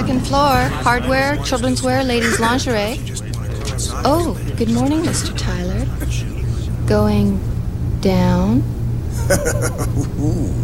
second floor. Hardware, children's wear, ladies' lingerie. Oh, good morning, Mr. Tyler. Going down?